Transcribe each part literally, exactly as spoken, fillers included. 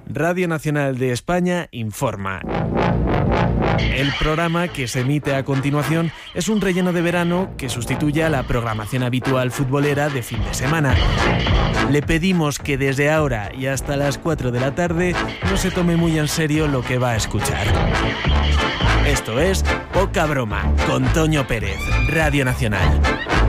Radio Nacional de España informa. El programa que se emite a continuación es un relleno de verano que sustituye a la programación habitual futbolera de fin de semana. Le pedimos que desde ahora y hasta las cuatro de la tarde no se tome muy en serio lo que va a escuchar. Esto es Poca Broma, con Toño Pérez, Radio Nacional.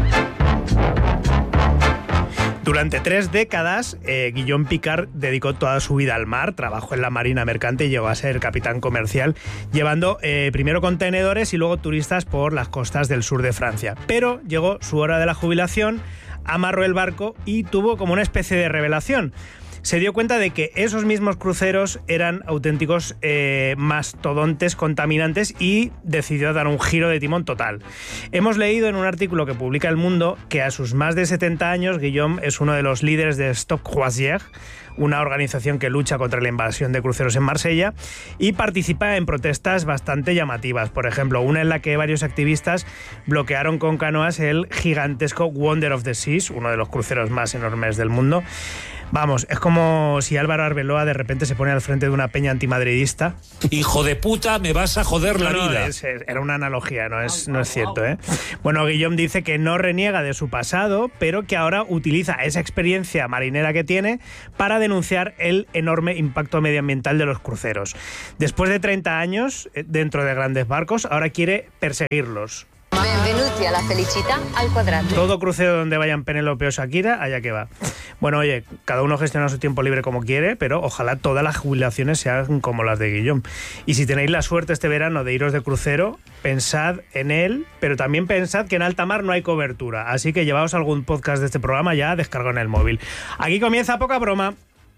Durante tres décadas, eh, Guillaume Picard dedicó toda su vida al mar, trabajó en la marina mercante y llegó a ser capitán comercial, llevando eh, primero contenedores y luego turistas por las costas del sur de Francia. Pero llegó su hora de la jubilación, amarró el barco y tuvo como una especie de revelación. Se dio cuenta de que esos mismos cruceros eran auténticos eh, mastodontes contaminantes y decidió dar un giro de timón total. Hemos leído en un artículo que publica El Mundo que a sus más de setenta años Guillaume es uno de los líderes de Stop Croisières, una organización que lucha contra la invasión de cruceros en Marsella y participa en protestas bastante llamativas. Por ejemplo, una en la que varios activistas bloquearon con canoas el gigantesco Wonder of the Seas, uno de los cruceros más enormes del mundo. Vamos, es como si Álvaro Arbeloa de repente se pone al frente de una peña antimadridista. Hijo de puta, me vas a joder la no, no, vida. Es, era una analogía, no es, no es cierto, ¿eh? Bueno, Guillaume dice que no reniega de su pasado, pero que ahora utiliza esa experiencia marinera que tiene para denunciar el enorme impacto medioambiental de los cruceros. Después de treinta años dentro de grandes barcos, ahora quiere perseguirlos. Benvenuti a la felicità al cuadrato. Todo crucero donde vayan Penélope o Shakira, allá que va. Bueno, oye, cada uno gestiona su tiempo libre como quiere, pero ojalá todas las jubilaciones sean como las de Guillaume. Y si tenéis la suerte este verano de iros de crucero, pensad en él, pero también pensad que en alta mar no hay cobertura. Así que llevaos algún podcast de este programa ya descargado en el móvil. Aquí comienza Poca Broma.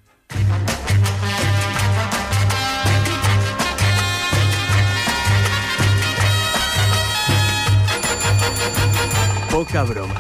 Poca Broma.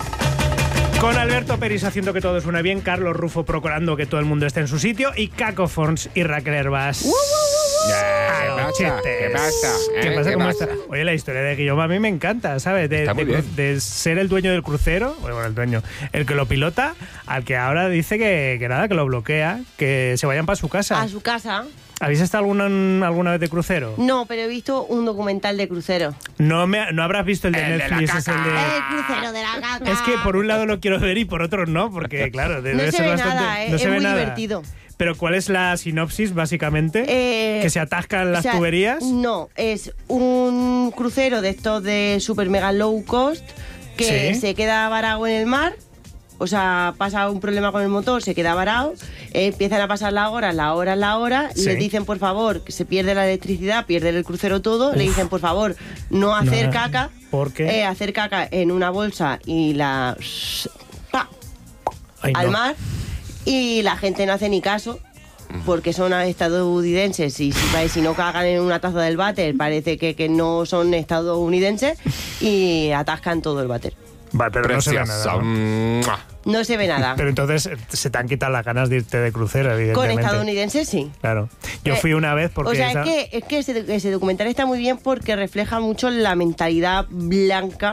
Con Alberto Peris haciendo que todo suene bien, Carlos Rufo procurando que todo el mundo esté en su sitio y Caco Forns y Raquel Herbas. Uh, uh, uh, uh. Ah, ¿Qué pasa? ¿Qué pasa? ¿Qué ¿Eh? pasa? ¿Qué ¿Cómo pasa? está? Oye, la historia de Guillaume a mí me encanta, ¿sabes? De, Está muy de, bien. de ser el dueño del crucero, bueno, el dueño, el que lo pilota, al que ahora dice que, que nada, que lo bloquea, que se vayan para su casa. A su casa. ¿Habéis estado alguna, alguna vez de crucero? No, pero he visto un documental de crucero. No, me, no habrás visto el de El de la Netflix, es caca. el de... El crucero de la caca. Es que por un lado lo quiero ver y por otro no, porque claro, debe no se ser ve bastante... nada, ¿eh? no es se ve muy nada. divertido. Pero ¿cuál es la sinopsis, básicamente? Eh, ¿Que se atascan las o sea, tuberías? No, es un crucero de estos de super mega low cost que Sí. se queda varado en el mar. O sea, pasa un problema con el motor, se queda varado, eh, empiezan a pasar las horas, las horas, las horas, Sí. le dicen, por favor, que se pierde la electricidad, pierde el crucero todo, le dicen, por favor, no hacer No, caca, ¿por qué? eh, hacer caca en una bolsa y la... ¡pa! Ay, al no. mar, y la gente no hace ni caso, porque son estadounidenses y si, si no cagan en una taza del váter, parece que, que no son estadounidenses y atascan todo el váter. Vale, pero no se ve Precioso. nada, ¿no? Mua. No se ve nada. Pero entonces eh, se te han quitado las ganas de irte de crucero, Con evidentemente. estadounidenses sí. Claro. Yo Eh, fui una vez porque... o sea, esa- es que, es que ese, ese documental está muy bien porque refleja mucho la mentalidad blanca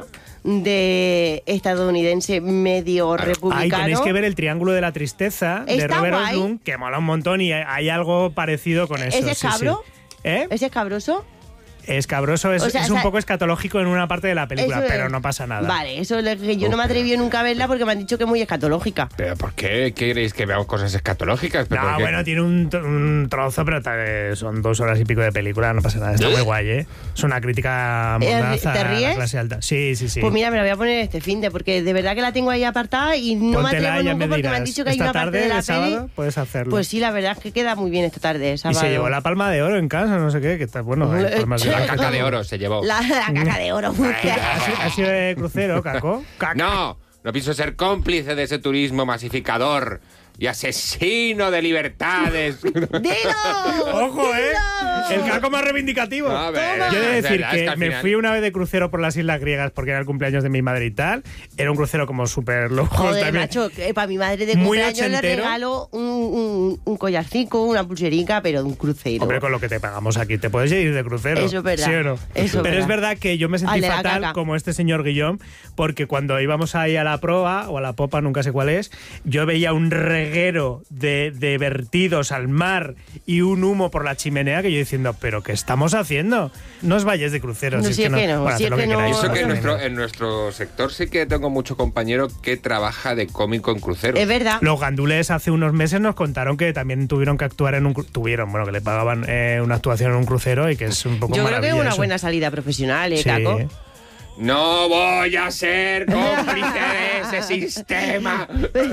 de estadounidense medio Ahí republicano. tenéis que ver El Triángulo de la Tristeza de Está Robert guay. Oslund, que mola un montón y hay- hay algo parecido con eso. ¿Ese es sí, sí. cabro? ¿Eh? ¿Ese es cabroso? Escabroso es, O sea, es o un sea, poco escatológico en una parte de la película, Eso pero es. no pasa nada. Vale, eso es lo que yo no me atreví nunca a verla porque me han dicho que es muy escatológica. ¿Pero por qué queréis que veamos cosas escatológicas? ¿Pero No, por qué? bueno, tiene un, tro- un trozo, pero ta- son dos horas y pico de película, no pasa nada. Está ¿Eh? muy guay, ¿eh? Es una crítica Eh, mordaza ¿te a la ríes? clase alta. Sí, sí, sí. Pues mira, me la voy a poner este finde porque de verdad que la tengo ahí apartada y no Póntela me atrevo y ya nunca me porque dirás. me han dicho que hay Esta una tarde parte de la de sábado peli. puedes hacerlo. Pues sí, la verdad es que queda muy bien esta tarde de y sábado. se llevó la palma de oro en casa, no sé qué, que está bueno. hay Eh, palmas de La oro. caca de oro se llevó. La, la caca de oro. ¿Has sido- has sido de crucero, Caco? Caca. No, no pienso ser cómplice de ese turismo masificador y asesino de libertades. ¡Dilo! ¡Ojo, eh! ¡Dilo! El Caco más reivindicativo. A ver, Yo he de es decir verdad, que, es que al me final- fui una vez de crucero por las Islas Griegas porque era el cumpleaños de mi madre y tal. Era un crucero como súper loco. Joder, también. macho, que para mi madre de Muy cumpleaños le ochentero. regalo un, un, un collarcico, una pulserica, pero de un crucero. Hombre, con lo que te pagamos aquí, te puedes ir de crucero. Eso es verdad. ¿Sí o no? Eso es Pero verdad. es verdad que yo me sentí Al de la fatal caca. como este señor Guillaume, porque cuando íbamos ahí a la proa o a la popa, nunca sé cuál es, yo veía un reguero de, de vertidos al mar y un humo por la chimenea que yo diciendo, ¿pero qué estamos haciendo? No os vayáis de cruceros. No, si si es que es que no. no, Bueno, si haced es lo que que no- queráis. Eso que en no, nuestro, en nuestro sector sí que tengo mucho compañero que trabaja de cómico en cruceros. Es verdad. Los gandules hace unos meses nos contaron que también tuvieron que actuar en un cru- tuvieron, bueno, que le pagaban eh, una actuación en un crucero y que es un poco Yo creo que es maravilla una eso. buena salida profesional, ¿eh, Sí. Caco? No voy a ser cómplice de ese sistema.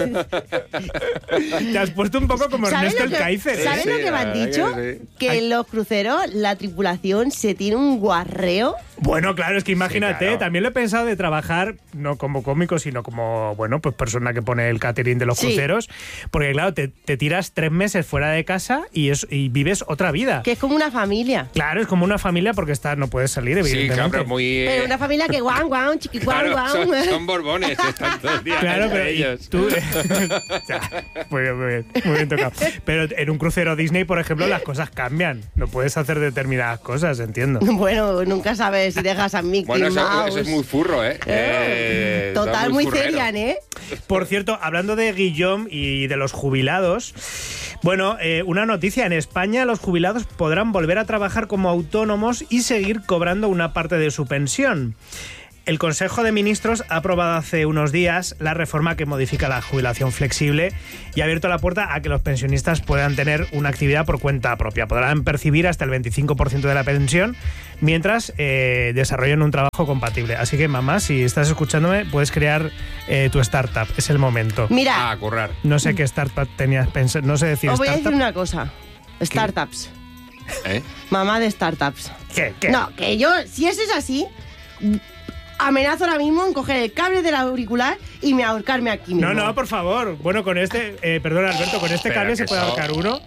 Te has puesto un poco como ¿Sabes Ernesto lo el que- Kaiser. ¿eh? ¿Sabes Sí, lo que me la han verdad dicho? que sí. Que Ay. en los cruceros la tripulación se tiene un guarreo. Bueno, claro, es que imagínate, Sí, claro. también lo he pensado de trabajar no como cómico, sino como, bueno, pues persona que pone el catering de los Sí. cruceros, porque claro, te, te tiras tres meses fuera de casa y, es, y vives otra vida. Que es como una familia. Claro, es como una familia porque estás, no puedes salir, Sí, evidentemente. claro, pero muy... eh, Pero una familia que guau, guau, chiqui, guau, claro, guau. son, son borbones, están todo el día Claro, entre pero y ellos. tú, Ya, muy bien, muy bien, muy bien tocado. Pero en un crucero Disney, por ejemplo, las cosas cambian. No puedes hacer determinadas cosas, entiendo. Bueno, nunca sabes si dejas a Mickey Bueno, eso, Mouse. eso es muy furro, ¿eh? Eh, Total, está muy furrero. serian, ¿eh? Por cierto, hablando de Guillaume y de los jubilados, bueno, eh, una noticia. En España los jubilados podrán volver a trabajar como autónomos y seguir cobrando una parte de su pensión. El Consejo de Ministros ha aprobado hace unos días la reforma que modifica la jubilación flexible y ha abierto la puerta a que los pensionistas puedan tener una actividad por cuenta propia. Podrán percibir hasta el veinticinco por ciento de la pensión mientras eh, desarrollen un trabajo compatible. Así que, mamá, si estás escuchándome, puedes crear eh, tu startup. Es el momento. Mira, Ah, currar. No sé qué startup tenías pensado. No sé decir os voy a startup. decir una cosa. Startups. ¿Eh? Mamá de startups. ¿Qué? ¿Qué? No, que yo, si eso es así, amenazo ahora mismo en coger el cable del auricular y me ahorcarme aquí mismo. No, no, por favor. Bueno, con este, eh, perdón, Alberto, con este Pero cable que se puede eso- ahorcar uno.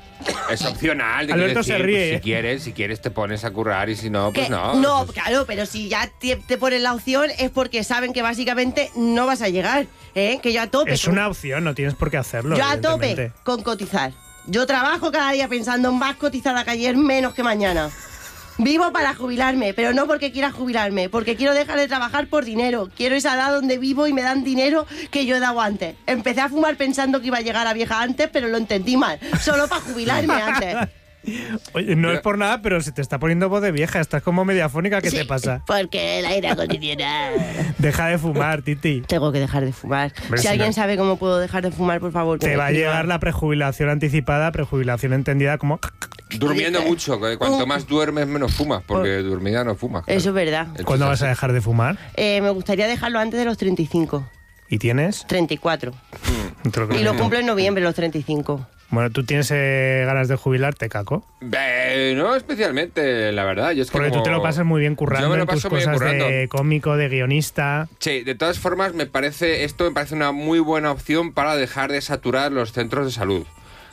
Es opcional. te Alberto quiero decir, se ríe, pues, ¿eh? si quieres, si quieres te pones a currar y si no, pues Que- no. no, Pues- claro, pero si ya te, te ponen la opción es porque saben que básicamente no vas a llegar, ¿eh? Que yo a tope. Es con- una opción, no tienes por qué hacerlo. yo a tope evidentemente. con cotizar. Yo trabajo cada día pensando en más cotizada que ayer, menos que mañana. Vivo para jubilarme, pero no porque quiera jubilarme, porque quiero dejar de trabajar por dinero. Quiero esa edad donde vivo y me dan dinero que yo he dado antes. Empecé a fumar pensando que iba a llegar a vieja antes, pero lo entendí mal. Solo para jubilarme antes. Oye, no es por nada, pero se te está poniendo voz de vieja. Estás como mediafónica. ¿Qué te Sí, pasa? Porque el aire acondicionado. Deja de fumar, Titi. Tengo que dejar de fumar. Hombre, si si alguien no- sabe cómo puedo dejar de fumar, por favor. que Te me va a escriba. llegar la prejubilación anticipada, prejubilación entendida como... Durmiendo mucho, que cuanto más duermes, menos fumas, porque dormida no fumas. claro. Eso es verdad. Esto ¿Cuándo es vas a así. dejar de fumar? Eh, me gustaría dejarlo antes de los treinta y cinco. ¿Y tienes? treinta y cuatro. Te lo creo. Y lo cumplo en noviembre, los treinta y cinco. Bueno, ¿tú tienes eh, ganas de jubilarte, Caco? Eh, no especialmente, la verdad. Yo es que Porque tú como- te lo pasas muy bien currando Yo me lo en tus paso muy bien cosas currando. de cómico, de guionista. Sí, de todas formas, me parece esto me parece una muy buena opción para dejar de saturar los centros de salud.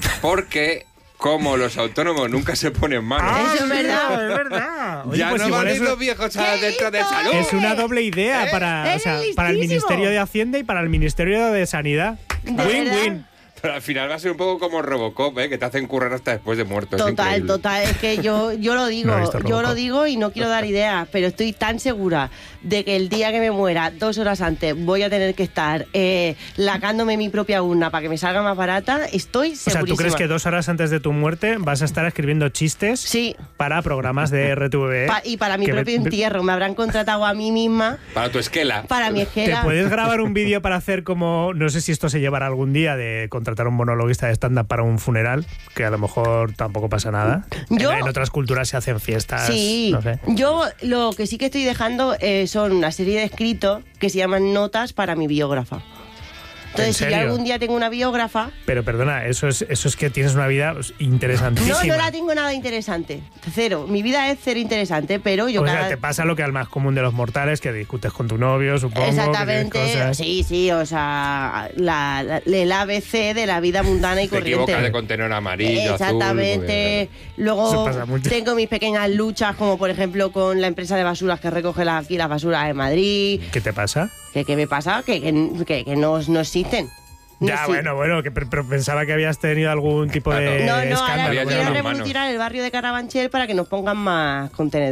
Porque como los autónomos nunca se ponen malos, Eso es verdad. Es verdad. Oye, ya pues no igual van a es ir una- los viejos a ¡Qué dentro de listo salud. Es una doble idea para, o Eres sea, para el listísimo. Ministerio de Hacienda y para el Ministerio de Sanidad. ¿De verdad? Win-win. Pero al final va a ser un poco como Robocop, ¿eh? Que te hacen currar hasta después de muerto. es Total, increíble. total. Es que yo, yo lo digo, No he visto yo Robocop. lo digo y no quiero dar ideas, pero estoy tan segura de que el día que me muera, dos horas antes, voy a tener que estar eh, lacándome mi propia urna para que me salga más barata. Estoy O sea, segurísima. ¿tú crees que dos horas antes de tu muerte vas a estar escribiendo chistes Sí. para programas de R T V E? Pa- y para mi Que propio me- entierro. Me habrán contratado a mí misma Para tu esquela. para mi ¿Te esquela. puedes grabar un vídeo para hacer como, no sé si esto se llevará algún día, de contratar un monologuista de stand-up para un funeral, que a lo mejor tampoco pasa nada? Yo- En, en otras culturas se hacen fiestas, Sí, no sé. yo lo que sí que estoy dejando eh, son una serie de escritos que se llaman notas para mi biógrafa. Entonces, si yo serio? algún día tengo una biógrafa, Pero perdona, eso es, eso es que tienes una vida interesantísima. no, no la tengo nada interesante. Cero. Mi vida es cero interesante, pero yo O cada... sea, te pasa lo que al más común de los mortales, que discutes con tu novio, supongo. que Exactamente, tienes cosas. sí, sí, o sea, la, la- el A B C de la vida mundana y Te corriente. equivocas de contenedor amarillo, Exactamente. azul. Eso Luego pasa mucho. tengo mis pequeñas luchas, como por ejemplo con la empresa de basuras que recoge las- aquí las basuras de Madrid. ¿Qué te pasa? ¿Qué, qué me pasa? Que, que, que- que no, no existen. No Ya, existen. bueno, bueno, que, pero pensaba que habías tenido algún tipo de No, no, escándalo. ahora Había quiero llegado a los revolucionar el barrio de Carabanchel para que nos pongan más contenedores.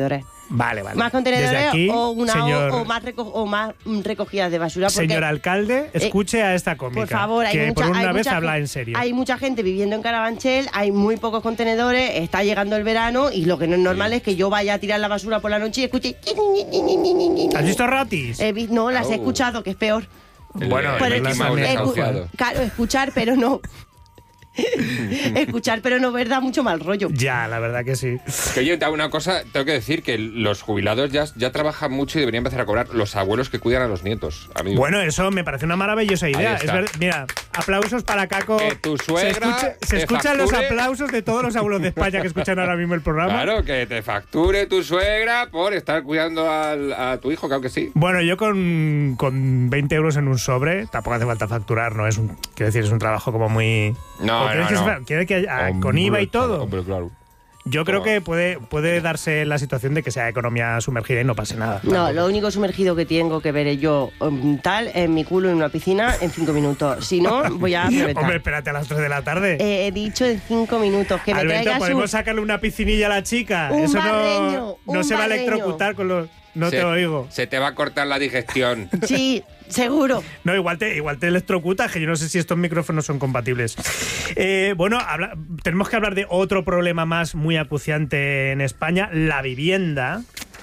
Vale, vale. Más contenedores Desde aquí, o, una, señor, o, o más reco o más recogidas de basura. Porque, señor alcalde, escuche eh, a esta cómica. Por favor, hay que mucha, por una hay vez mucha habla gente, en serio. Hay mucha gente viviendo en Carabanchel, hay muy pocos contenedores, está llegando el verano y lo que no es normal es que yo vaya a tirar la basura por la noche y escuche... ¿Has visto ratis? Eh, no, las he escuchado, que es peor. Bueno, el, el, el escu escu claro, escuchar, pero no... Escuchar, pero no ver, da mucho mal rollo. Ya, la verdad que sí. Que yo te hago una cosa, tengo que decir que los jubilados ya, ya trabajan mucho y deberían empezar a cobrar los abuelos que cuidan a los nietos, amigo. Bueno, eso me parece una maravillosa idea. Es ver, mira, aplausos para Caco. Que tu suegra se escucha, se escuchan facture... los aplausos de todos los abuelos de España que escuchan ahora mismo el programa. Claro, que te facture tu suegra por estar cuidando al, a tu hijo, claro que sí. Bueno, yo con, con veinte euros en un sobre, tampoco hace falta facturar, ¿no? Es un, quiero decir, es un trabajo como muy... No, no, que no. Es, ¿quiere que haya, Hombre, con I V A y todo? Hombre, claro. Yo creo que puede, puede darse la situación de que sea economía sumergida y no pase nada. No, tampoco. Lo único sumergido que tengo que ver yo um, tal en mi culo en una piscina en cinco minutos. Si no, voy a reventar. Hombre, espérate a las tres de la tarde. Eh, he dicho en cinco minutos que me Alberto, traigas ¿podemos un... sacarle una piscinilla a la chica? Un Eso barreño, no, un no se va a barreño. electrocutar con los... No se, te oigo. Se te va a cortar la digestión. Sí, seguro. No, igual te, igual te electrocuta, que yo no sé si estos micrófonos son compatibles. Eh, bueno, habla, tenemos que hablar de otro problema más muy acuciante en España, la vivienda.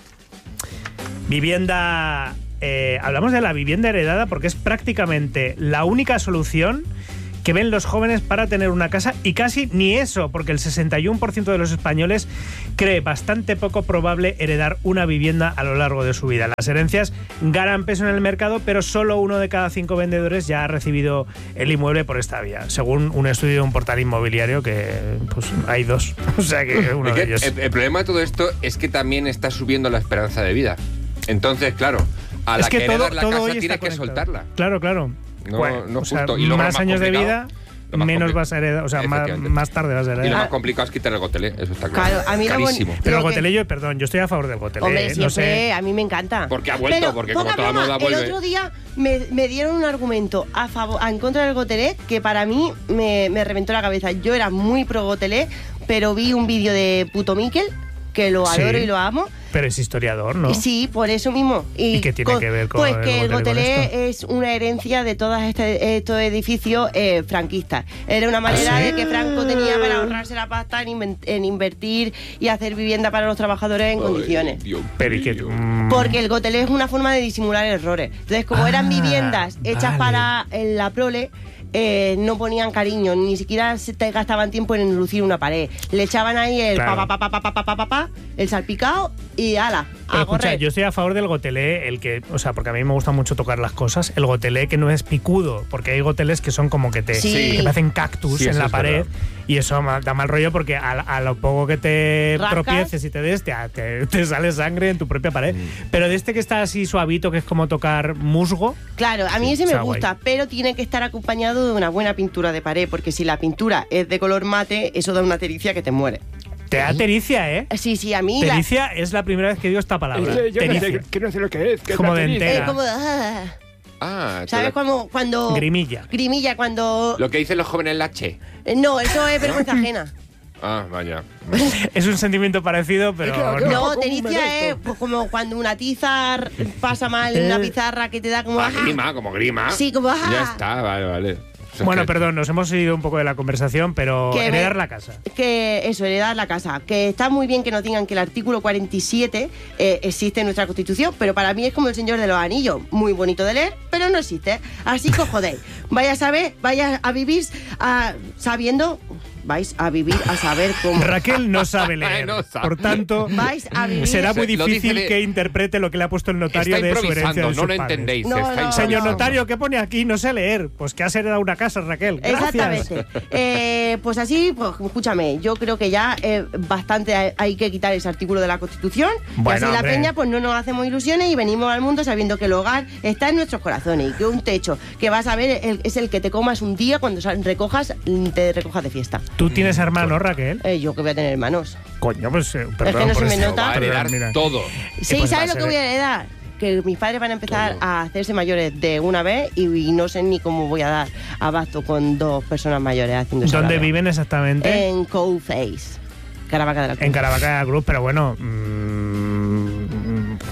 Vivienda... Eh, hablamos de la vivienda heredada porque es prácticamente la única solución que ven los jóvenes para tener una casa, y casi ni eso, porque el sesenta y uno por ciento de los españoles cree bastante poco probable heredar una vivienda a lo largo de su vida. Las herencias ganan peso en el mercado, pero solo uno de cada cinco vendedores ya ha recibido el inmueble por esta vía, según un estudio de un portal inmobiliario que pues hay dos, o sea que uno es que de ellos. El, el problema de todo esto es que también está subiendo la esperanza de vida. Entonces, claro, a la es que, que todo, heredas la todo casa hoy tienes está que conectado. soltarla. Claro, claro. No, bueno, no o sea, justo. Y luego más lo años de vida, más menos complicado. vas a heredar, o sea, más, más tarde vas a heredar. Y lo más complicado es quitar el gotelé, eso está claro. Claro, a mí lo Carísimo. boni- Pero el lo que- gotelé, yo, perdón, yo estoy a favor del gotelé. Hombre, eh, siempre, no sé. a mí me encanta. Porque ha vuelto, Pero, porque como poca toda broma, moda vuelve. El otro día me, me dieron un argumento a favor, en contra del gotelé que para mí me, me reventó la cabeza. Yo era muy pro gotelé, pero vi un vídeo de Puto Miquel, que lo adoro Sí. y lo amo. Pero es historiador, ¿no? Y sí, por eso mismo. ¿Y qué tiene que ver con Pues el que el gotelé con gotelé es una herencia de todos este, estos edificios eh, franquistas. Era una manera ¿Ah, sí? de que Franco tenía para ahorrarse la pasta en, inven- en invertir y hacer vivienda para los trabajadores en condiciones. Dios Pero ¿y qué? mío. Mm, Porque el gotelé es una forma de disimular errores. Entonces, como Ah, eran viviendas hechas vale. para eh, la prole, eh, no ponían cariño, ni siquiera se te gastaban tiempo en enlucir una pared. Le echaban ahí el Claro. pa, pa, pa, pa, pa, pa, pa, pa, pa, el salpicado y ala, Pero a escucha, correr. yo estoy a favor del gotelé, el que, o sea, porque a mí me gusta mucho tocar las cosas, el gotelé que no es picudo, porque hay gotelés que son como que te, Sí. que te hacen cactus Sí, en eso la es pared, verdad. y eso ma- da mal rollo porque a, a lo poco que te Rascas. tropieces y te des, te, te, te sale sangre en tu propia pared. Mm. Pero de este que está así suavito, que es como tocar musgo, Claro, a mí ese me está gusta, guay. pero tiene que estar acompañado de una buena pintura de pared, porque si la pintura es de color mate, eso da una tericia que te muere. te da tericia, ¿eh? Sí, sí, a mí la- Tericia es la primera vez que digo esta palabra. Es que yo no Tericia. sé, que no sé lo que es. que es Como la de tericia. entera. es como... ah, Ah, te ¿sabes la- cuando, cuando... Grimilla. Grimilla, cuando... Lo que dicen los jóvenes la che. Eh, No, eso es vergüenza ajena. Ah, vaya. Es un sentimiento parecido, pero Es que- no. que- No, común tericia esto. es pues, como cuando una tiza r- pasa mal en una Eh. pizarra que te da como... Ah, ajá. grima, como grima. Sí, como, ajá. Ya está, vale, vale. O sea, Bueno, que- perdón, nos hemos ido un poco de la conversación, pero Que heredar me- la casa. Que eso, heredar la casa. Que está muy bien que nos digan que el artículo cuarenta y siete eh, existe en nuestra Constitución, pero para mí es como el Señor de los Anillos. Muy bonito de leer, pero no existe. Así que jodéis. Vaya a saber, vaya a vivir a- sabiendo... Vais a vivir a saber cómo. Raquel no sabe leer, No sabe. por tanto, Vais a vivir... será muy Se- lo dice difícil de- que interprete lo que le ha puesto el notario Está de su herencia improvisando, de no sus lo padres. entendéis. No, está no. improvisando. Señor notario, ¿qué pone aquí? No sé leer. Pues que has heredado una casa, Raquel. Gracias. Exactamente. Eh, pues así, pues escúchame, yo creo que ya eh, bastante hay, hay que quitar ese artículo de la Constitución. Bueno, y así la hombre. peña pues no nos hacemos ilusiones y venimos al mundo sabiendo que el hogar está en nuestros corazones y que un techo que vas a ver el- es el que te comas un día cuando sal- recojas, te recojas de fiesta. ¿Tú tienes hermanos, Raquel? Eh, yo que voy a tener hermanos. Coño, pues eh, perdón que no por se me esto. nota. Va a Perdón, heredar mira. todo. Sí, pues va a ¿sabes lo ser- que voy a heredar? Que mis padres van a empezar Todo. a hacerse mayores de una vez y, y no sé ni cómo voy a dar abasto con dos personas mayores haciendo eso. a la ¿Dónde vez. viven exactamente? En Cold Face, Caravaca de la Cruz. En Caravaca Cruz, pero bueno, mmm,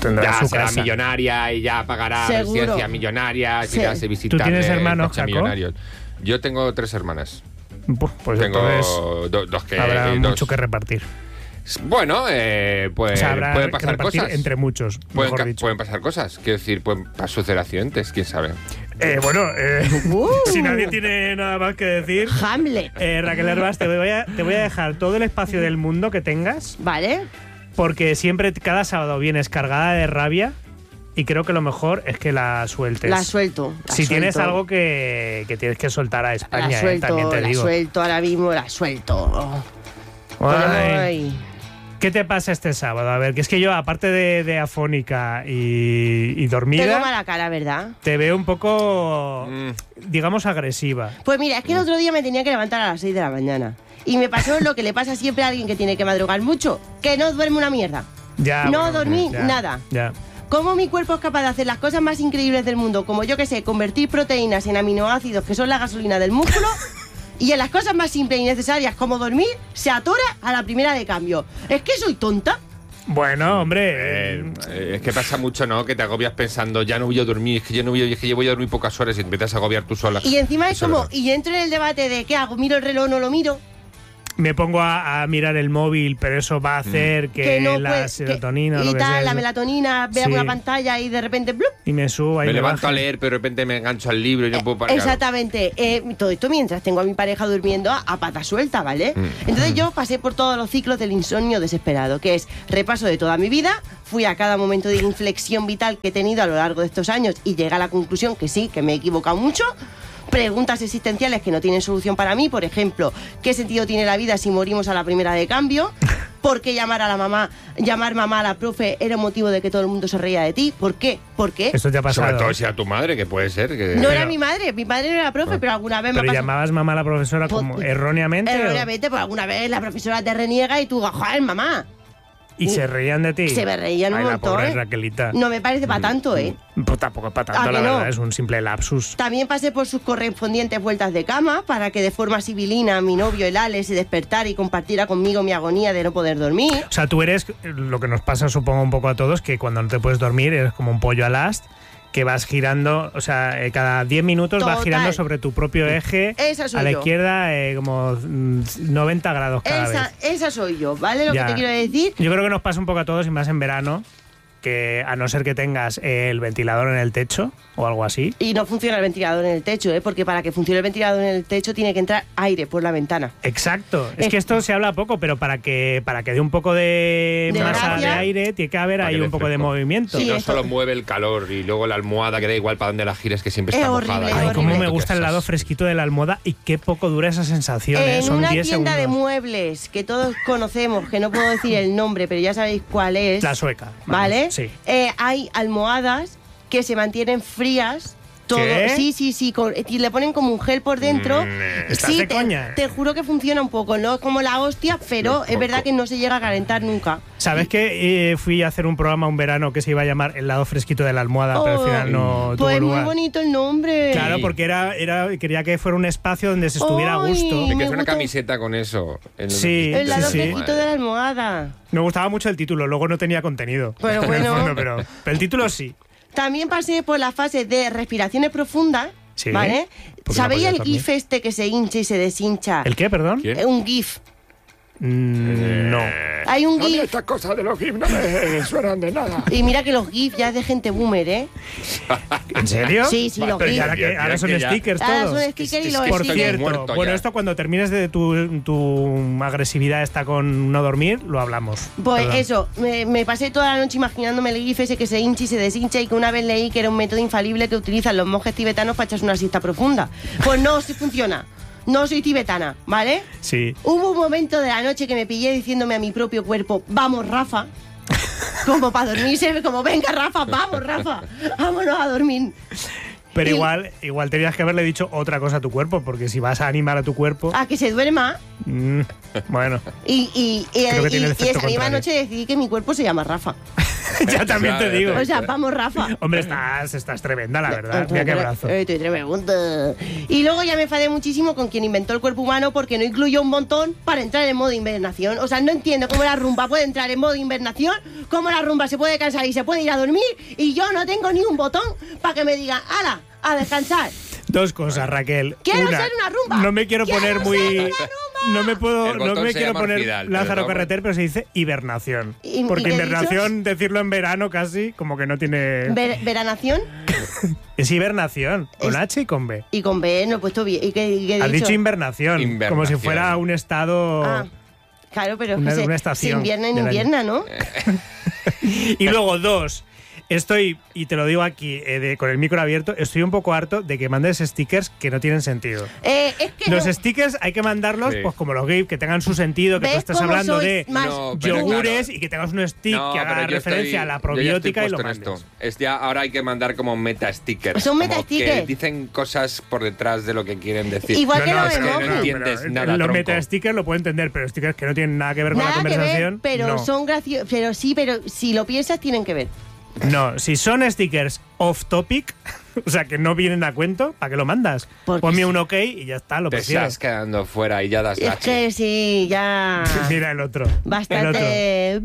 tendrá ya su será casa. millonaria y ya pagará Seguro. residencias millonarias, Sí. irás a visitarle. ¿Tú tienes hermanos, coches Jaco? millonarios. Yo tengo tres hermanas. Pues tengo entonces do- dos que... habrá dos- mucho que repartir. Bueno, eh, pues O sea, habrá pueden que pasar repartir cosas. entre muchos, Pueden, mejor ca- dicho. pueden pasar cosas. Quiero decir, pueden pa- suceder accidentes, quién sabe. Eh, bueno, eh, Uh. si nadie tiene nada más que decir, Hamlet. eh, Raquel Herbás, te voy, a, te voy a dejar todo el espacio del mundo que tengas, ¿Vale? porque siempre, cada sábado vienes cargada de rabia y creo que lo mejor es que la sueltes. La suelto. la si tienes suelto. algo que, que tienes que soltar a España, La eh, suelto, también te la digo. suelto ahora mismo, la suelto. Ay. Ay. ¿Qué te pasa este sábado? A ver, que es que yo, aparte de, de afónica y, y dormida, Tengo mala cara, ¿verdad? te veo un poco, Mm. digamos, agresiva. Pues mira, es que el otro día me tenía que levantar a las seis de la mañana. Y me pasó lo que le pasa siempre a alguien que tiene que madrugar mucho, que no duerme una mierda. Ya, No bueno, dormí ya, nada. Ya. ¿Cómo mi cuerpo es capaz de hacer las cosas más increíbles del mundo? Como yo que sé, convertir proteínas en aminoácidos, que son la gasolina del músculo. Y en las cosas más simples y necesarias, como dormir, se atora a la primera de cambio. ¿Es que soy tonta? Bueno, hombre. Eh, eh, es que pasa mucho, ¿no? Que te agobias pensando, ya no voy a dormir, es que yo no voy a, es que yo voy a dormir pocas horas y te empiezas a agobiar tú sola. Y encima es Eso como, verdad. y entro en el debate de ¿qué hago? ¿Miro el reloj o no lo miro? Me pongo a, a mirar el móvil, pero eso va a hacer que, Que no la puede- serotonina o que- lo y que tal, sea, la eso- melatonina, veo Sí. una pantalla y de repente ¡blup! y me suba y me me levanto baja. a leer, pero de repente me engancho al libro y no puedo parar. Exactamente. Eh, todo esto mientras tengo a mi pareja durmiendo a, a pata suelta, ¿vale? Mm. Entonces yo pasé por todos los ciclos del insomnio desesperado, que es repaso de toda mi vida, fui a cada momento de inflexión vital que he tenido a lo largo de estos años y llegué a la conclusión que sí, que me he equivocado mucho. Preguntas existenciales que no tienen solución para mí, por ejemplo, ¿qué sentido tiene la vida si morimos a la primera de cambio? ¿Por qué llamar a la mamá, llamar mamá a la profe era motivo de que todo el mundo se reía de ti? ¿Por qué? ¿Por qué? Esto te ha pasado. Sobre todo si a tu madre, que puede ser. Que... No era Pero- mi madre, mi madre no era profe, pero alguna vez me ha Pero pasado. llamabas mamá a la profesora como Pues- erróneamente. o- Erróneamente, pues alguna vez la profesora te reniega y tú, joder, mamá. y se reían de ti. Se me reían un Ay, la montón, pobre ¿eh? Raquelita. No me parece para tanto, ¿eh? Pues tampoco es para ¿A tanto, que la no? verdad, es un simple lapsus. También pasé por sus correspondientes vueltas de cama para que de forma sibilina mi novio, el Ale, se despertara y compartiera conmigo mi agonía de no poder dormir. O sea, tú eres, lo que nos pasa supongo un poco a todos, que cuando no te puedes dormir eres como un pollo al ast, que vas girando, o sea, eh, cada diez minutos vas Total. girando sobre tu propio eje Esa soy a la yo. izquierda eh, como mm, noventa grados cada Esa, vez. esa soy yo, ¿vale? Lo Ya. que te quiero decir. Yo creo que nos pasa un poco a todos y más en verano, que a no ser que tengas el ventilador en el techo o algo así. Y no funciona el ventilador en el techo, ¿eh? Porque para que funcione el ventilador en el techo tiene que entrar aire por la ventana. Exacto. Es Eh. que esto se habla poco, pero para que para que dé un poco de, De masa gracia. de aire, tiene que haber Para ahí que dé un poco de fresco. movimiento. Sí, Y no esto- solo mueve el calor y luego la almohada, que da igual para dónde la gires, que siempre Es está horrible, mojada. es Ay, horrible. cómo me Qué gusta el lado asco. fresquito de la almohada y qué poco dura esa sensación. ¿eh? En Son una diez tienda de segundos. muebles que todos conocemos, que no puedo decir el nombre, pero ya sabéis cuál es. La sueca. vamos, ¿Vale? Sí. Eh, hay almohadas que se mantienen frías. Todo. ¿Qué? Sí, sí, sí. con- y le ponen como un gel por dentro. Mm, ¿estás sí, de te, coña? te juro que funciona un poco, no como la hostia, pero Un es verdad poco. que no se llega a calentar nunca. ¿Sabes que eh, fui a hacer un programa un verano que se iba a llamar El lado fresquito de la almohada, pero al Oh, final no tuvo pues muy lugar? bonito el nombre. Claro, porque era, era quería que fuera un espacio donde se estuviera a Ay, gusto. Te me quieres una gusta- camiseta con eso. En Sí, El lado sí, sí. fresquito de la almohada. Me gustaba mucho el título, luego no tenía contenido. Pero en el bueno. fondo, pero, pero el título sí. También pasé por la fase de respiraciones profundas. Sí. ¿Vale? Porque la ¿Sabéis podías el dormir. GIF este que se hincha y se deshincha? ¿El qué, perdón? ¿Quién? Eh, Un GIF. Mm, no. Hay un A mí GIF. estas cosas de los GIF no me suenan de nada. Y mira que los GIF ya es de gente boomer, ¿eh? ¿En serio? Sí, sí, los Pero GIF. ya ahora, que, Bien, ahora bien son que ya- stickers Ahora todos. son stickers y Es los que Por estoy stickers. cierto, muerto bueno, ya. esto cuando termines de tu, tu agresividad esta con no dormir, lo hablamos. Pues Perdón. eso, me, me pasé toda la noche imaginándome el GIF ese que se hincha y se deshincha y que una vez leí que era un método infalible que utilizan los monjes tibetanos para echarse una siesta profunda. Pues no, sí funciona. No soy tibetana, ¿vale? Sí. Hubo un momento de la noche que me pillé diciéndome a mi propio cuerpo, vamos, Rafa. Como para dormirse, como venga, Rafa, vamos, Rafa. Vámonos a dormir. Pero Y- igual, igual tenías que haberle dicho otra cosa a tu cuerpo, porque si vas a animar a tu cuerpo. A que se duerma. mm, bueno. Y, y, y, Creo que y- tiene el y efecto esa misma contrario. noche decidí que mi cuerpo se llama Rafa. Ya también te digo. O sea, vamos, Rafa. Hombre, estás, estás tremenda, la verdad. Mira qué brazo. Eh, Estoy tremenda. Y luego ya me enfadé muchísimo con quien inventó el cuerpo humano porque no incluyó un botón para entrar en modo invernación. O sea, no entiendo cómo la rumba puede entrar en modo invernación, cómo la rumba se puede cansar y se puede ir a dormir, y yo no tengo ni un botón para que me digan, ¡hala, a descansar! Dos cosas, Raquel. Quiero ser una rumba. No me quiero, ¡Quiero poner muy... ser una rumba! No me puedo, El no botón me se quiero llama poner orfidal, Lázaro pero no, Carreter, pero se dice hibernación. ¿Y- Porque y qué hibernación, decirlo en verano casi, como que no tiene... Ver- ¿Veranación? Es hibernación, con Es- H y con B. Y con B no he puesto bien. ¿Y qué, y qué he Has dicho? dicho invernación, como Invernación. si fuera un estado... Ah, claro, pero es Una- que se, una se estación invierna en del año. invierna, ¿no? Y luego, dos, estoy, y te lo digo aquí eh, de- con el micro abierto, estoy un poco harto de que mandes stickers que no tienen sentido. Eh, es que Los no. stickers hay que mandarlos, Sí. pues como los GIF, que tengan su sentido, que tú ¿Ves estés cómo hablando sois de más- No, pero yogures claro. y que tengas un stick No, que haga pero yo referencia estoy- a la yo ya estoy probiótica y lo puesto en mandes. esto. Es ya, ahora hay que mandar como meta stickers. Son como meta que stickers. dicen cosas por detrás de lo que quieren decir. Igual que los es que no emojis. entiendes pero nada, los tronco. meta stickers lo puedo entender, pero stickers que no tienen nada que ver con Nada la que ver, conversación. pero no. son graciosos. Pero sí, pero si lo piensas, tienen que ver. No, si son stickers off topic, o sea que no vienen a cuento, ¿para qué lo mandas? Porque Ponme sí. un ok y ya está, lo Te prefiero. estás quedando fuera y ya das Es lache. que sí, ya. Mira el otro. El otro. Bastante.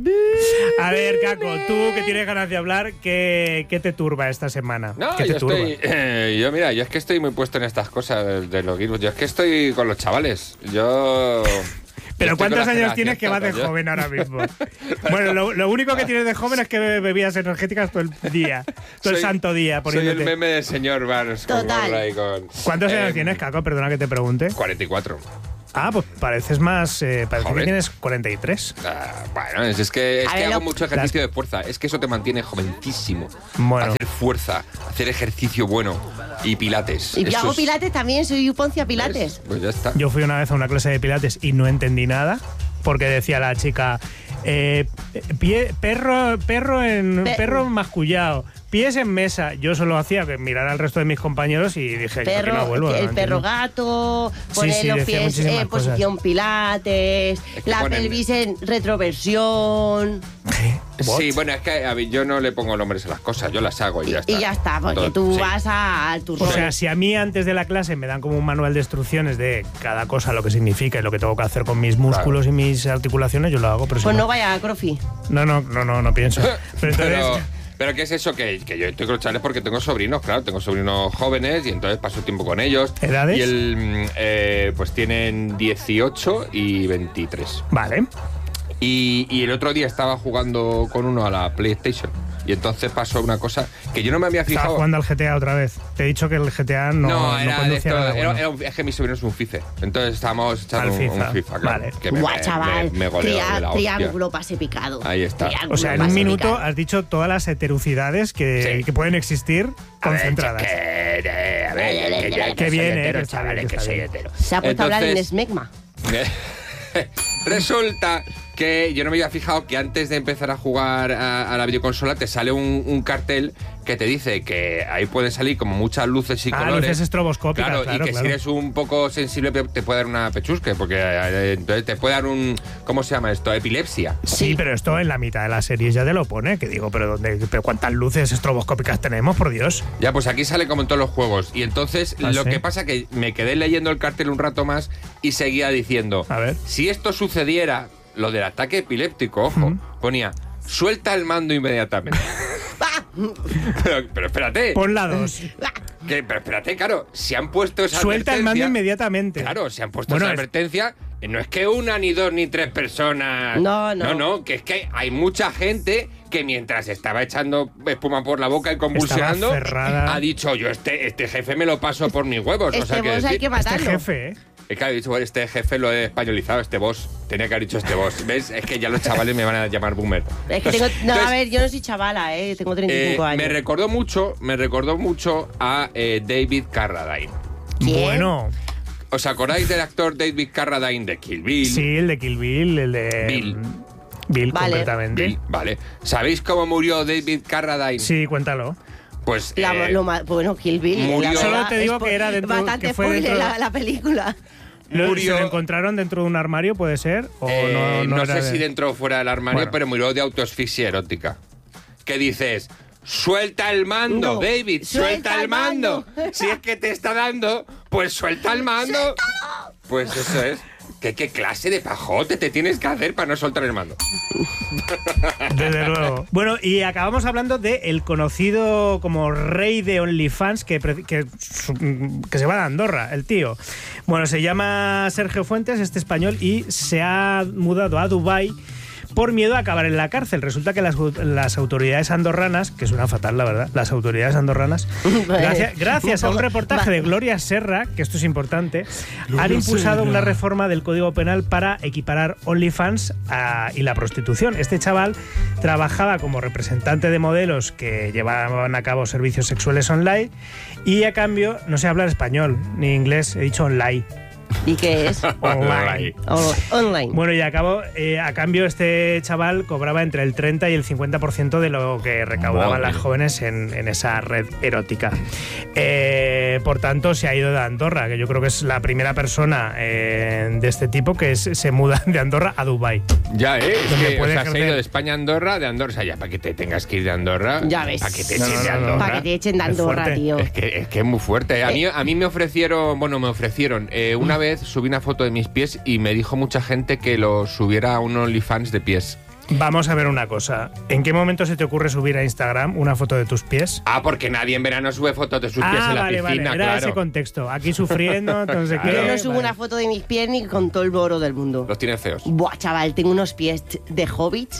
A ver, Caco, tú que tienes ganas de hablar, ¿qué, qué te turba esta semana? No, ¿Qué te yo turba? estoy. eh, yo, mira, yo es que estoy muy puesto en estas cosas de, de los guiros. Yo es que estoy con los chavales. Yo. Pero yo estoy ¿cuántos con la años tienes que vas de generación, joven ahora mismo? Bueno, lo, lo único que tienes de joven es que bebes bebidas energéticas todo el día, todo el Soy- santo día. Soy el Poniéndote. meme del señor Barnes con Total. gorra y con. ¿Cuántos Eh, años tienes, Caco? Perdona que te pregunte. cuarenta y cuatro. Ah, pues pareces más... Eh, parece que Joven. tienes cuarenta y tres. Ah, bueno, es, es que, es A que ver, hago lo- mucho ejercicio de fuerza. Es que eso te mantiene jovencísimo. Bueno. Hacer fuerza, hacer ejercicio bueno y pilates. Y yo Eso hago es- pilates también, soy Poncia Pilates. Pues ya está. Yo fui una vez a una clase de pilates y no entendí nada porque decía la chica eh, pie- perro perro en Pe- perro mascullado, pies en mesa. Yo solo hacía que mirar al resto de mis compañeros y dije yo aquí Perro, no vuelvo. el no perro entiendo. gato, Sí, poner sí, los decía pies muchísimas en cosas. posición pilates, Es que la ponen- pelvis en retroversión. What? Sí, bueno, es que a ver, yo no le pongo nombres a las cosas, yo las hago y, Y, ya está. y ya está, porque Todo- tú sí. vas a, a tu O rollo. sea, si a mí antes de la clase me dan como un manual de instrucciones de cada cosa, lo que significa y lo que tengo que hacer con mis músculos y mis articulaciones, yo lo hago. Pero si Pues no, no vaya a Crofi. no, no, no, no, no pienso. Pero entonces, Pero, pero ¿qué es eso? Que, que yo estoy con los chavales porque tengo sobrinos, claro, tengo sobrinos jóvenes y entonces paso tiempo con ellos. ¿Edades? Y el, mm, eh, pues tienen dieciocho y veintitrés. vale. Y, y el otro día estaba jugando con uno a la PlayStation. Y entonces pasó una cosa que yo no me había Estaba fijado. jugando al G T A otra vez. Te he dicho que el G T A no, No, no era, de conducía esto, nada era- bueno. era un- es que mi sobrino es un FIFA. Entonces estábamos echando Al un, un FIFA, FIFA, claro. vale. Que me, Guau, me- chaval. me- me goleo Tria- de la hostia. triángulo pase picado. Ahí está. Triángulo O sea, en un pase minuto picado. has dicho todas las heterocidades que, Sí. que pueden existir A ver, concentradas. que- eh, a ver, que- que- que Qué soy bien, eh, hetero, que está chavales, bien, que que está soy bien. hetero. Se ha puesto a hablar en Entonces- Smegma. Resulta que yo no me había fijado que antes de empezar a jugar a, a la videoconsola te sale un, un cartel que te dice que ahí pueden salir como muchas luces y Ah, colores. luces estroboscópicas, Claro, claro, y que claro. si eres un poco sensible te puede dar una pechusque, porque eh, entonces te puede dar un... ¿Cómo se llama esto? Epilepsia. Sí, pero esto en la mitad de la serie ya te lo pone, que digo, pero ¿dónde, pero cuántas luces estroboscópicas tenemos, por Dios? Ya, pues aquí sale como en todos los juegos. Y entonces ¿Ah, lo sí? que pasa que me quedé leyendo el cartel un rato más y seguía diciendo, A ver. si esto sucediera, lo del ataque epiléptico, ojo, Ujú. ponía, suelta el mando inmediatamente. pero, pero espérate, Pon la dos. que- pero espérate, claro, si han puesto esa Suelta el mando advertencia- inmediatamente. Claro, si han puesto Bueno, esa es- advertencia, eh, no es que una, ni dos, ni tres personas. No, no. No, no, que es que hay mucha gente que mientras estaba echando espuma por la boca y convulsionando, Estaba cerrada. ha dicho, yo este, este jefe me lo paso por mis huevos. o Este sea, que boss hay decir- que Este matarlo. jefe, ¿eh? es que ha dicho, este jefe lo he españolizado, este boss. Tenía que haber dicho este boss. ¿Ves? Es que ya los chavales me van a llamar boomer. Es que tengo, no, Entonces, a ver, yo no soy chavala, eh, tengo treinta y eh, cinco años. me recordó mucho, me recordó mucho a eh, David Carradine. ¿Quién? Bueno, ¿Os acordáis del actor David Carradine de Kill Bill? sí, el de Kill Bill, el de... Bill. Bill, Vale. completamente. Bill, vale. ¿Sabéis cómo murió David Carradine? Sí, cuéntalo. Pues La- eh, lo ma- bueno, Kill Bill. murió- la Solo verdad, te digo spo- que era dentro- Bastante que fue spoiler dentro- la, la película. Lo- Murió- ¿Se lo encontraron dentro de un armario, puede ser? ¿O eh, no, no, no era sé de- si dentro o fuera del armario, Bueno. pero murió de autoasfixia erótica. que dices... Suelta el mando, No, David, suelta, suelta el el mando. mando. Si es que te está dando, pues suelta el mando. ¡Suéltalo! Pues eso es. ¿Qué, ¿Qué clase de pajote te tienes que hacer para no soltar el mando? Desde luego. Bueno, y acabamos hablando de el conocido como rey de OnlyFans que, pre- que, su- que se va de Andorra, el tío. Bueno, se llama Sergio Fuentes, este español, y se ha mudado a Dubái por miedo a acabar en la cárcel. Resulta que las, las autoridades andorranas, que suena fatal la verdad, las autoridades andorranas, gracias, gracias a un reportaje de Gloria Serra, que esto es importante, han impulsado una reforma del Código Penal para equiparar OnlyFans a, y la prostitución. Este chaval trabajaba como representante de modelos que llevaban a cabo servicios sexuales online y a cambio no sé hablar español ni inglés, he dicho online. ¿Y qué es? Online. Oh, online. Bueno, y a, cabo, eh, a cambio este chaval cobraba entre el treinta y el cincuenta por ciento de lo que recaudaban Madre. las jóvenes en, en esa red erótica. Eh, por tanto, se ha ido de Andorra, que yo creo que es la primera persona eh, de este tipo que es- se muda de Andorra a Dubái. Ya, ¿eh? Es Donde que, o puede sea, se ha ejercer- ido de España a Andorra, de Andorra, o sea, ya para que te tengas que ir de Andorra. Ya ves. Para que te No, echen no, de no, no. Andorra. Para que te echen de Es Andorra, fuerte. tío. Es que, es que es muy fuerte. A mí, a mí me ofrecieron, bueno, me ofrecieron, eh, una vez subí una foto de mis pies y me dijo mucha gente que lo subiera a un OnlyFans de pies. Vamos a ver una cosa. ¿En qué momento se te ocurre subir a Instagram una foto de tus pies? Ah, porque nadie en verano sube fotos de sus pies Ah, en la vale, piscina, vale. Era claro. ese contexto. Aquí sufriendo, entonces Yo qué. no subo Vale. una foto de mis pies ni con todo el oro del mundo. Los tienen feos. Buah, chaval, tengo unos pies t- de hobbit.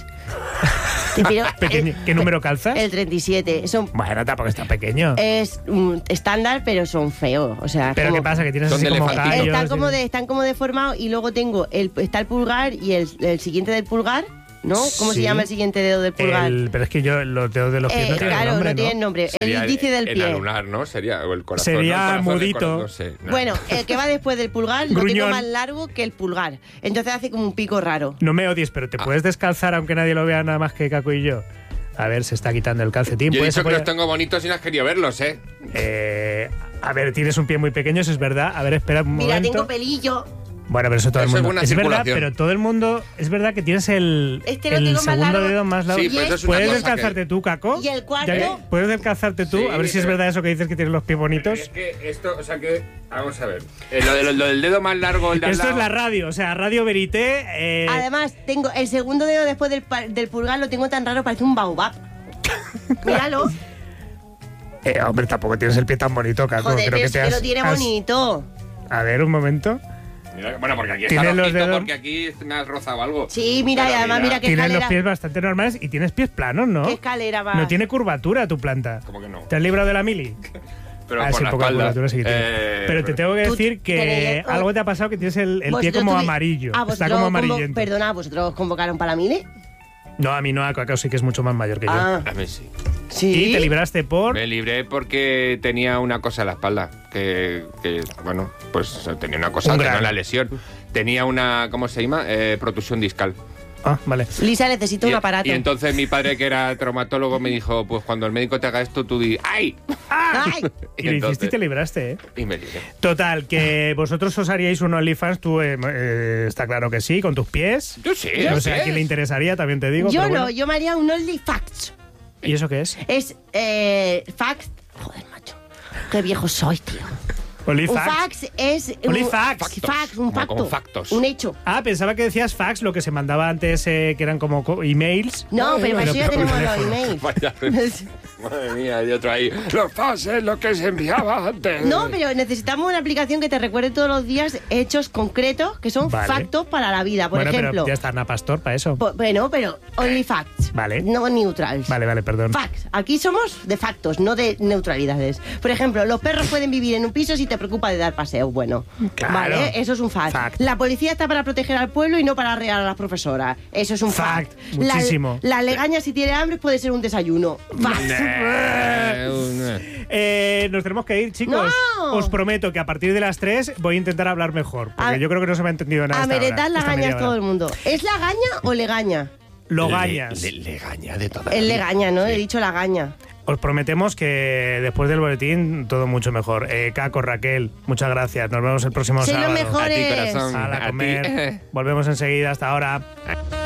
Pero, Pequeño. ¿Qué número calzas? El treinta y siete. Son, Bueno, tampoco está pequeño. es mm, estándar, pero son feos. O sea, Pero como- ¿qué pasa? Que tienes Son así de como elefantito. callos. Están como, y- de, están como deformados y luego tengo el, está el pulgar y el, el siguiente del pulgar, ¿no? ¿Cómo Sí. se llama el siguiente dedo del pulgar? El- pero es que yo los dedos de los pies Eh, no tienen claro, nombre, no tienen nombre. Sería El índice del el pie. anular, ¿no? Sería, o el corazón. Sería ¿no? El corazón, el mudito. corazón, no sé, no. Bueno, el que va después del pulgar lo Gruñón. tengo más largo que el pulgar. Entonces hace como un pico raro. No me odies, pero Ah. te puedes descalzar aunque nadie lo vea nada más que Caco y yo. A ver, se está quitando el calcetín. Yo he Puedes dicho que los apoyar- tengo bonitos y no has querido verlos, ¿eh? Eh, a ver, tienes un pie muy pequeño, eso es verdad. A ver, espera un Mira, momento. tengo pelillo. Bueno, pero eso todo Eso el es mundo. buena Es verdad, circulación. pero todo el mundo. Es verdad que tienes el, Este lo el tengo más segundo largo. dedo más largo. Sí, pero eso es una ¿Puedes cosa descalzarte que- tú, Caco? Y el cuarto- Ya que- ¿Puedes descalzarte tú? Sí, a ver si es pero- verdad eso que dices que tienes los pies bonitos. Es que esto, o sea que, vamos a ver. Eh, lo, de- lo del dedo más largo, el de al Esto es lado. la radio, o sea, Radio Verité. eh, Además, tengo el segundo dedo después del, pa- del pulgar, lo tengo tan raro, parece un baobab. Míralo. eh, hombre, tampoco tienes el pie tan bonito, Caco. Joder, Creo pero que es te que has- lo tiene has- bonito. A ver, un momento. Mira, bueno, porque aquí está Tienes los rojito, dedos- porque aquí me has rozado algo. Sí, mira, Pero y además mira, qué Tienes los escalera. pies bastante normales y tienes pies planos, ¿no? ¿Qué escalera va? No tiene curvatura tu planta. ¿Cómo que no? ¿Te has librado de la mili? Pero Ah, por sí, la poca espalda. curvatura sí que tiene. Eh, pero te tengo que Tú decir que tenéis- algo te ha pasado que tienes el, el pie Vosotros como tuvi- amarillo. Ah, Está vosotros como convo- amarillento. Perdona, ¿vosotros convocaron para la mili? No, a mí no, a Cacao sí que es mucho más mayor que yo. Ah, A mí sí. sí. Y te libraste por... Me libré porque tenía una cosa en la espalda. Que, que, bueno, pues tenía una cosa, Un tenía gran. una lesión. Tenía una, ¿cómo se llama? Eh, protusión discal. Ah, vale. Lisa, necesito y, un aparato. y entonces mi padre, que era traumatólogo, me dijo, pues cuando el médico te haga esto, tú di, ¡ay! ¡Ay! Y lo hiciste y te libraste, ¿eh? Y me libré. Total, que vosotros os haríais un OnlyFans, tú eh, eh, está claro que sí, con tus pies. Yo sí, No yo sé a sé. quién le interesaría, también te digo. Yo pero no, bueno. yo me haría un Only Facts. ¿Y eso qué es? Es eh, Facts. Joder, macho. Qué viejo soy, tío. Un OnlyFans. fax es. Only un, facts. Fax, un Como facto. con factos. Un hecho. Ah, pensaba que decías fax, lo que se mandaba antes, eh, que eran como co- emails. No, pero para eso ya por tenemos los teléfono. emails. Vaya. Madre mía, y otro ahí. Los fases, lo que se enviaba antes. No, pero necesitamos una aplicación que te recuerde todos los días hechos concretos que son Vale. factos para la vida. Por bueno, ejemplo. pero ya está Ana Pastor para eso. po- bueno, pero only facts. Vale. No neutrals. Vale, vale, perdón. Facts. Aquí somos de factos, no de neutralidades. Por ejemplo, los perros pueden vivir en un piso si te preocupa de dar paseo. Bueno, Claro. vale, eso es un fact. Fact. La policía está para proteger al pueblo y no para arrear a las profesoras. Eso es un Fact. fact. Muchísimo. La, la legaña, si tiene hambre, puede ser un desayuno. Fact. Eh, un- Eh, nos tenemos que ir, chicos. ¡No! Os prometo que a partir de las tres voy a intentar hablar mejor. Porque A- yo creo que no se me ha entendido nada. A hasta merendar ahora, la esta media gañas hora. todo el mundo. ¿Es la gaña o legaña? Lo Le- gañas. Le, le gaña de toda Es la vida. legaña, ¿no? Sí. He dicho la gaña. Os prometemos que después del boletín todo mucho mejor. Eh, Caco, Raquel, muchas gracias. Nos vemos el próximo Sois los sábado. mejores. A ti, corazón. A la A ti. comer. Volvemos enseguida. Hasta ahora.